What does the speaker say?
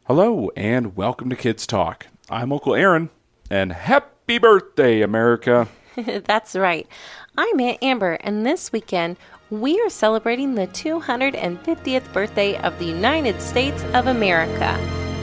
Hello, and welcome to Kids Talk. I'm Uncle Aaron, and happy birthday, America. That's right. I'm Aunt Amber, and this weekend we are celebrating the 250th birthday of the United States of America.